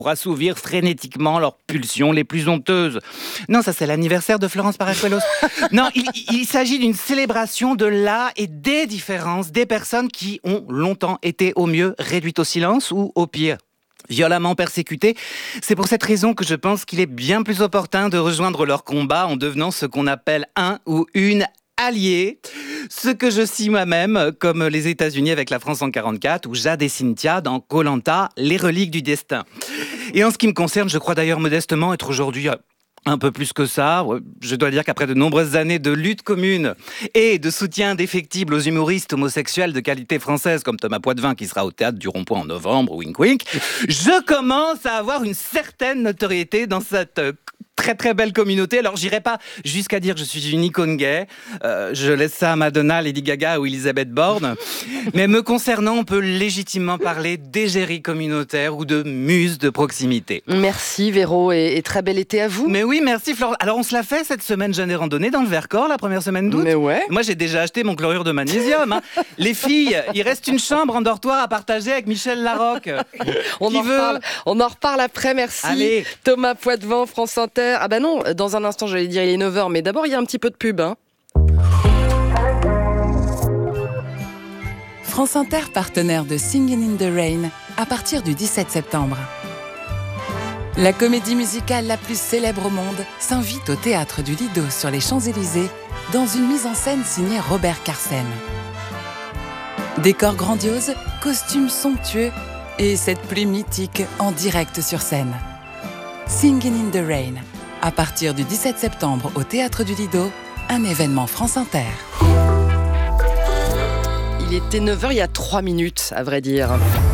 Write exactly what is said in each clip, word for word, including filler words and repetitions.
pour assouvir frénétiquement leurs pulsions les plus honteuses. Non, ça c'est l'anniversaire de Florence Paracuelos. Non, il, il s'agit d'une célébration de la et des différences des personnes qui ont longtemps été au mieux réduites au silence ou au pire violemment persécutées. C'est pour cette raison que je pense qu'il est bien plus opportun de rejoindre leur combat en devenant ce qu'on appelle un ou une allié. Ce que je cite moi-même, comme les États-Unis avec la France en quarante-quatre ou Jade et Cynthia dans Koh-Lanta, les reliques du destin. Et en ce qui me concerne, je crois d'ailleurs modestement être aujourd'hui un peu plus que ça. Je dois dire qu'après de nombreuses années de lutte commune et de soutien indéfectible aux humoristes homosexuels de qualité française comme Thomas Poitvin qui sera au Théâtre du Rond-Point en novembre, wink wink, je commence à avoir une certaine notoriété dans cette très très belle communauté. Alors j'irai pas jusqu'à dire que je suis une icône gay, euh, je laisse ça à Madonna, Lady Gaga ou Elisabeth Borne, mais me concernant, on peut légitimement parler d'égérie communautaire ou de muse de proximité. Merci Véro et, et très bel été à vous. Mais oui, merci Flore. Alors on se l'a fait cette semaine jeûne et randonnée dans le Vercors, la première semaine d'août. Mais ouais. Moi j'ai déjà acheté mon chlorure de magnésium. Hein. Les filles, il reste une chambre en dortoir à partager avec Michel Larocque. On, Qui en veut reparle, on en reparle après, merci. Allez. Thomas Poitvin, France Inter. Ah bah non, dans un instant j'allais dire il est neuf heures, mais d'abord il y a un petit peu de pub. Hein. France Inter, partenaire de Singin' in the Rain, à partir du dix-sept septembre. La comédie musicale la plus célèbre au monde s'invite au Théâtre du Lido sur les Champs-Élysées dans une mise en scène signée Robert Carsen. Décor grandiose, costumes somptueux et cette pluie mythique en direct sur scène. Singin' in the Rain, à partir du dix-sept septembre au Théâtre du Lido, un événement France Inter. Il était neuf heures il y a trois minutes, à vrai dire.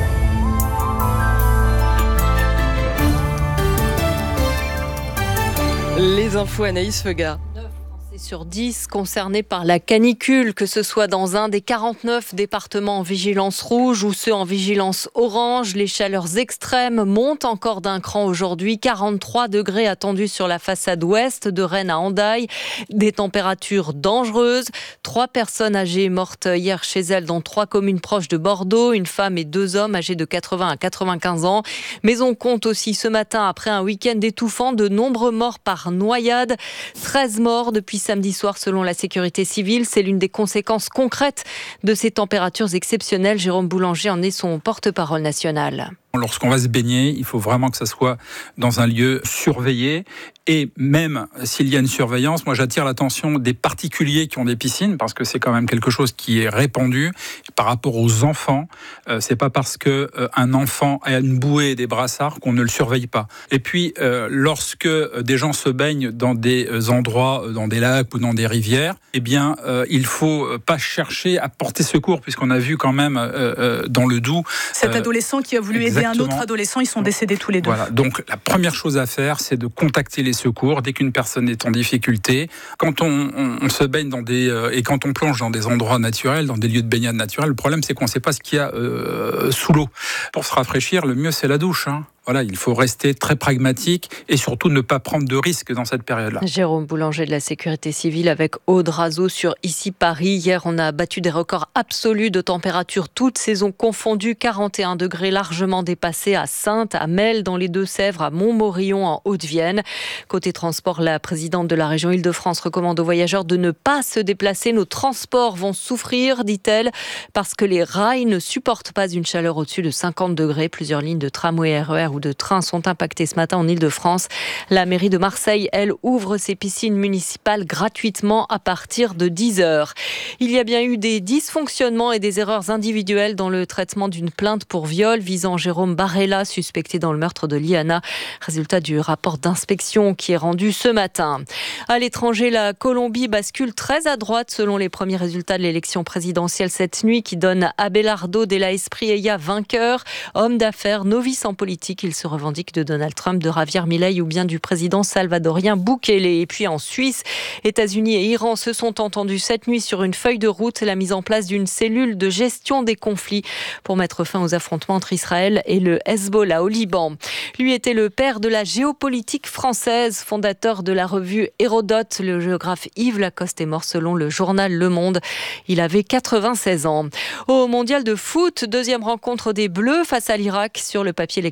Les infos, Anaïs Feuga. Sur dix concernés par la canicule, que ce soit dans un des quarante-neuf départements en vigilance rouge ou ceux en vigilance orange. Les chaleurs extrêmes montent encore d'un cran aujourd'hui. quarante-trois degrés attendus sur la façade ouest de Rennes à Hendaye. Des températures dangereuses. Trois personnes âgées mortes hier chez elles dans trois communes proches de Bordeaux. Une femme et deux hommes âgés de quatre-vingts à quatre-vingt-quinze ans. Mais on compte aussi ce matin, après un week-end étouffant, de nombreux morts par noyade. treize morts depuis samedi soir selon la sécurité civile. C'est l'une des conséquences concrètes de ces températures exceptionnelles. Jérôme Boulanger en est son porte-parole national. Lorsqu'on va se baigner, il faut vraiment que ça soit dans un lieu surveillé. Et même s'il y a une surveillance, moi j'attire l'attention des particuliers qui ont des piscines, parce que c'est quand même quelque chose qui est répandu. Par rapport aux enfants, euh, c'est pas parce que euh, un enfant a une bouée et des brassards qu'on ne le surveille pas. Et puis, euh, lorsque des gens se baignent dans des endroits, dans des lacs ou dans des rivières, eh bien, euh, il faut pas chercher à porter secours, puisqu'on a vu quand même euh, euh, dans le Doubs... Cet euh, adolescent qui a voulu aider un autre adolescent, ils sont décédés tous les deux. Voilà, donc la première chose à faire, c'est de contacter les secours dès qu'une personne est en difficulté. Quand on, on, on se baigne dans des euh, et quand on plonge dans des endroits naturels, dans des lieux de baignade naturels, le problème c'est qu'on ne sait pas ce qu'il y a euh, sous l'eau. Pour se rafraîchir, le mieux c'est la douche. Hein. Voilà, il faut rester très pragmatique et surtout ne pas prendre de risques dans cette période-là. Jérôme Boulanger de la Sécurité civile avec Aude Razeau sur Ici Paris. Hier, on a battu des records absolus de température, toutes saisons confondues. quarante et un degrés largement dépassés à Saintes, à Melle dans les Deux-Sèvres, à Montmorillon en Haute-Vienne. Côté transport, la présidente de la région Île-de-France recommande aux voyageurs de ne pas se déplacer. Nos transports vont souffrir, dit-elle, parce que les rails ne supportent pas une chaleur au-dessus de cinquante degrés. Plusieurs lignes de tramway, R E R ou de trains sont impactées ce matin en Île-de-France. La mairie de Marseille, elle, ouvre ses piscines municipales gratuitement à partir de dix heures. Il y a bien eu des dysfonctionnements et des erreurs individuelles dans le traitement d'une plainte pour viol visant Jérôme Barella, suspecté dans le meurtre de Liana. Résultat du rapport d'inspection qui est rendu ce matin. À l'étranger, la Colombie bascule très à droite selon les premiers résultats de l'élection présidentielle cette nuit qui donne Abelardo de la Espriella vainqueur. Homme d'affaires, novice en politique, il se revendique de Donald Trump, de Javier Milei ou bien du président salvadorien Bukele. Et puis en Suisse, États-Unis et Iran se sont entendus cette nuit sur une feuille de route, la mise en place d'une cellule de gestion des conflits pour mettre fin aux affrontements entre Israël et le Hezbollah au Liban. Lui était le père de la géopolitique française, fondateur de la revue Hérodote. Le géographe Yves Lacoste est mort selon le journal Le Monde. Il avait quatre-vingt-seize ans. Au mondial de foot, deuxième rencontre des Bleus face à l'Irak. Sur le papier, l'équipe la plus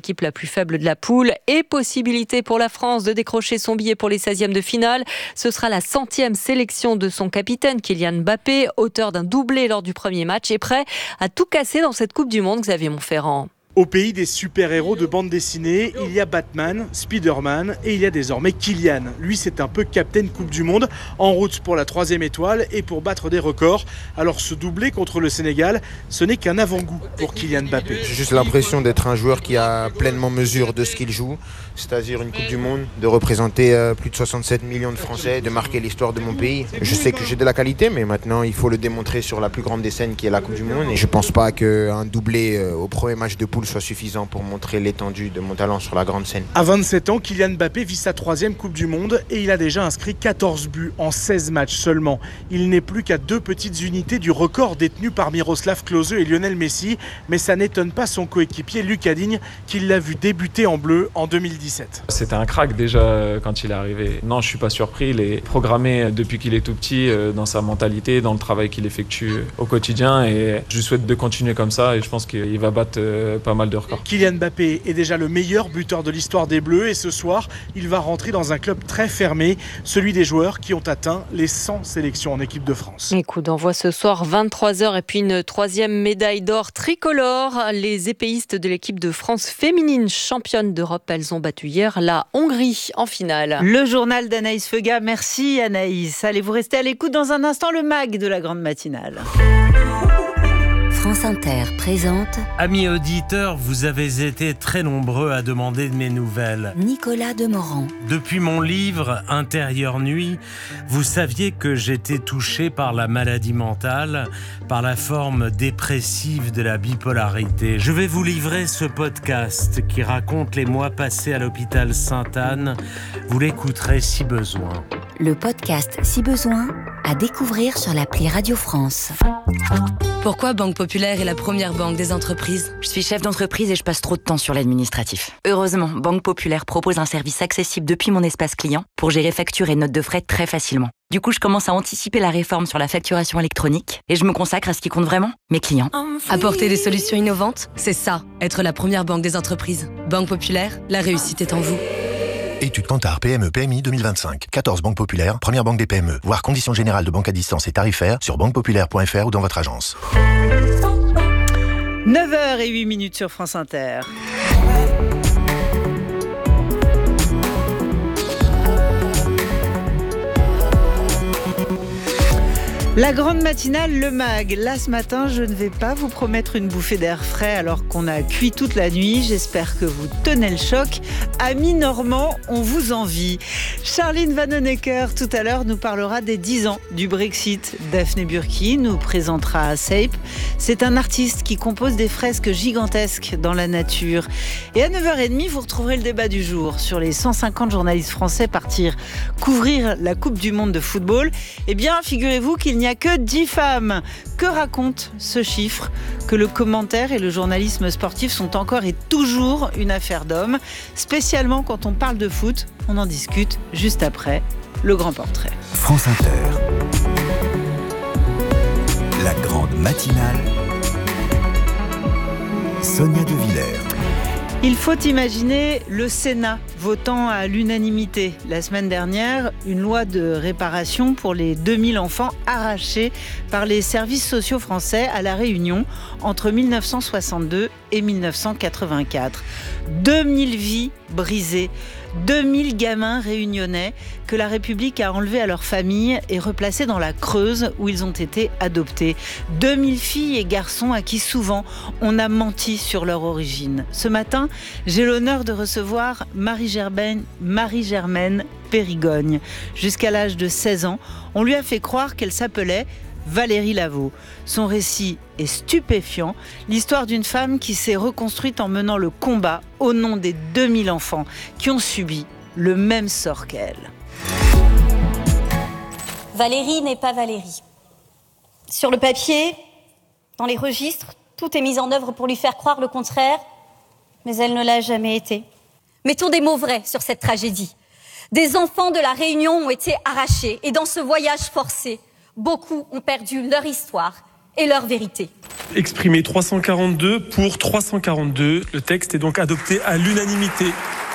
plus faible de la poule et possibilité pour la France de décrocher son billet pour les seizièmes de finale. Ce sera la centième sélection de son capitaine Kylian Mbappé, auteur d'un doublé lors du premier match et prêt à tout casser dans cette Coupe du Monde, Xavier Montferrand. Au pays des super-héros de bande dessinée, il y a Batman, Spider-Man et il y a désormais Kylian. Lui, c'est un peu Captain Coupe du Monde, en route pour la troisième étoile et pour battre des records. Alors ce doublé contre le Sénégal, ce n'est qu'un avant-goût pour Kylian Mbappé. J'ai juste l'impression d'être un joueur qui a pleinement mesure de ce qu'il joue, c'est-à-dire une Coupe du Monde, de représenter plus de soixante-sept millions de Français, de marquer l'histoire de mon pays. Je sais que j'ai de la qualité, mais maintenant il faut le démontrer sur la plus grande des scènes qui est la Coupe du Monde. Et je ne pense pas qu'un doublé au premier match de poule soit suffisant pour montrer l'étendue de mon talent sur la grande scène. À vingt-sept ans, Kylian Mbappé vit sa troisième Coupe du Monde et il a déjà inscrit quatorze buts en seize matchs seulement. Il n'est plus qu'à deux petites unités du record détenu par Miroslav Klose et Lionel Messi, mais ça n'étonne pas son coéquipier Lucas Digne qui l'a vu débuter en bleu en deux mille dix-sept. C'était un crack déjà quand il est arrivé. Non, je suis pas surpris, il est programmé depuis qu'il est tout petit dans sa mentalité, dans le travail qu'il effectue au quotidien et je lui souhaite de continuer comme ça et je pense qu'il va battre pas mal de records. Kylian Mbappé est déjà le meilleur buteur de l'histoire des Bleus et ce soir, il va rentrer dans un club très fermé, celui des joueurs qui ont atteint les cent sélections en équipe de France. Et coup d'envoi ce soir, vingt-trois heures, et puis une troisième médaille d'or tricolore. Les épéistes de l'équipe de France féminine, championne d'Europe, elles ont battu hier la Hongrie en finale. Le journal d'Anaïs Feuga. Merci Anaïs. Allez, vous restez à l'écoute dans un instant, le mag de la grande matinale. France Inter présente... Amis auditeurs, vous avez été très nombreux à demander de mes nouvelles. Nicolas Demorand. Depuis mon livre « Intérieure nuit », vous saviez que j'étais touché par la maladie mentale, par la forme dépressive de la bipolarité. Je vais vous livrer ce podcast qui raconte les mois passés à l'hôpital Sainte-Anne. Vous l'écouterez si besoin. Le podcast Si besoin, à découvrir sur l'appli Radio France. Pourquoi Banque Populaire est la première banque des entreprises ? Je suis chef d'entreprise et je passe trop de temps sur l'administratif. Heureusement, Banque Populaire propose un service accessible depuis mon espace client pour gérer factures et notes de frais très facilement. Du coup, je commence à anticiper la réforme sur la facturation électronique et je me consacre à ce qui compte vraiment, mes clients. Apporter des solutions innovantes, c'est ça, être la première banque des entreprises. Banque Populaire, la réussite est en vous. Étude Kantar P M E P M I deux mille vingt-cinq. quatorze banques populaires, première banque des P M E. Voir conditions générales de banque à distance et tarifaires sur banque populaire point f r ou dans votre agence. neuf heures zéro huit minutes sur France Inter. La grande matinale, le mag. Là, ce matin, je ne vais pas vous promettre une bouffée d'air frais alors qu'on a cuit toute la nuit. J'espère que vous tenez le choc. Amis normands, on vous envie. Charline Vanhoenacker, tout à l'heure, nous parlera des dix ans du Brexit. Daphné Burki nous présentera Sape. C'est un artiste qui compose des fresques gigantesques dans la nature. Et à neuf heures trente, vous retrouverez le débat du jour sur les cent cinquante journalistes français partir couvrir la Coupe du Monde de football. Eh bien, figurez-vous qu'il n'y a que dix femmes. Que raconte ce chiffre ? Que le commentaire et le journalisme sportif sont encore et toujours une affaire d'hommes, spécialement quand on parle de foot. On en discute juste après le grand portrait. France Inter. La grande matinale. Sonia De Villers. Il faut imaginer le Sénat votant à l'unanimité la semaine dernière une loi de réparation pour les deux mille enfants arrachés par les services sociaux français à La Réunion entre mille neuf cent soixante-deux et mille neuf cent quatre-vingt-quatre. deux mille vies brisées, deux mille gamins réunionnais que la République a enlevés à leur famille et replacés dans la Creuse où ils ont été adoptés. deux mille filles et garçons à qui souvent on a menti sur leur origine. Ce matin, j'ai l'honneur de recevoir Marie-Germaine, Marie-Germaine Périgogne. Jusqu'à l'âge de seize ans, on lui a fait croire qu'elle s'appelait Valérie Laveau. Son récit est stupéfiant, l'histoire d'une femme qui s'est reconstruite en menant le combat au nom des deux mille enfants qui ont subi le même sort qu'elle. Valérie n'est pas Valérie. Sur le papier, dans les registres, tout est mis en œuvre pour lui faire croire le contraire, mais elle ne l'a jamais été. Mettons des mots vrais sur cette tragédie. Des enfants de la Réunion ont été arrachés et dans ce voyage forcé, beaucoup ont perdu leur histoire et leur vérité. Exprimé trois cent quarante-deux pour trois cent quarante-deux. Le texte est donc adopté à l'unanimité.